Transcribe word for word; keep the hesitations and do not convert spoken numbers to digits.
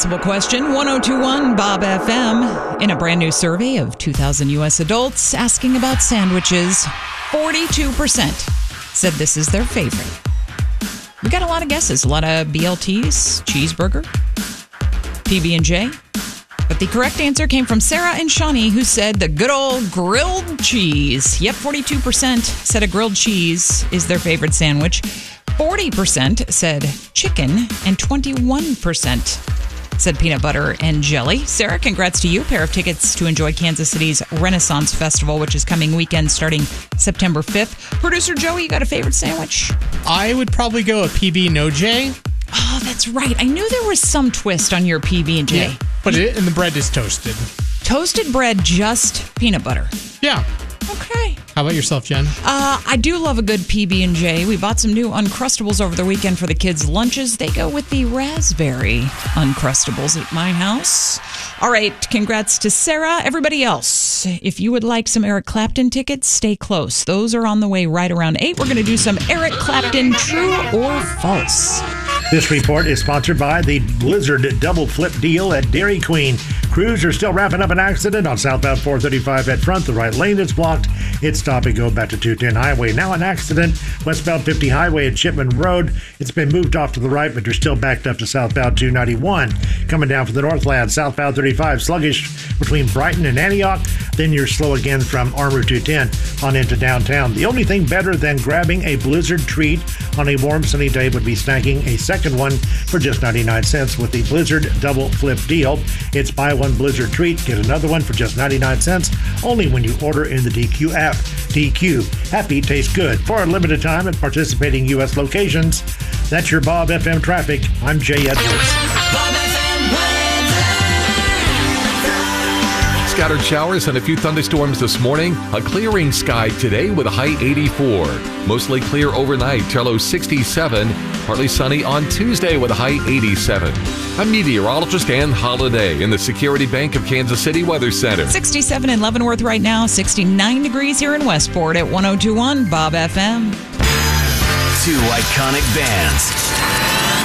impossible question. one oh two point one Bob F M. In a brand new survey of two thousand U S adults asking about sandwiches, forty-two percent said this is their favorite. We got a lot of guesses. A lot of B L Ts, cheeseburger, P B and J. But the correct answer came from Sarah and Shawnee, who said the good old grilled cheese. Yep, forty-two percent said a grilled cheese is their favorite sandwich. forty percent said chicken, and twenty-one percent said peanut butter and jelly. Sarah, congrats to you. A pair of tickets to enjoy Kansas City's Renaissance Festival, which is coming weekend starting September fifth. Producer Joey, you got a favorite sandwich? I would probably go a P B No J. Oh, that's right. I knew there was some twist on your P B and J. Yeah, but it, and the bread is toasted. Toasted bread, just peanut butter. Yeah. Okay. How about yourself, Jen? Uh, I do love a good P B and J. We bought some new Uncrustables over the weekend for the kids' lunches. They go with the raspberry Uncrustables at my house. All right, congrats to Sarah. Everybody else, if you would like some Eric Clapton tickets, stay close. Those are on the way right around eight. We're going to do some Eric Clapton true or false. This report is sponsored by the Blizzard Double Flip Deal at Dairy Queen. Crews are still wrapping up an accident on southbound four thirty-five at front. The right lane is blocked. It's stop and go back to two ten Highway. Now an accident, westbound fifty Highway at Shipman Road. It's been moved off to the right, but you're still backed up to southbound two ninety-one. Coming down from the Northland, southbound thirty-five, sluggish between Brighton and Antioch. Then you're slow again from Armour two ten on into downtown. The only thing better than grabbing a Blizzard treat on a warm, sunny day would be snacking a second one for just ninety-nine cents with the Blizzard Double Flip Deal. It's buy one Blizzard treat, get another one for just ninety-nine cents, only when you order in the D Q app. D Q, happy tastes good. For a limited time at participating U S locations. That's your Bob F M traffic. I'm Jay Edwards. Scattered showers and a few thunderstorms this morning. A clearing sky today with a high eighty-four. Mostly clear overnight, till low sixty-seven. Partly sunny on Tuesday with a high eighty-seven. I'm meteorologist Ann Holiday in the Security Bank of Kansas City Weather Center. sixty-seven in Leavenworth right now, sixty-nine degrees here in Westport at one oh two point one Bob F M. Two iconic bands.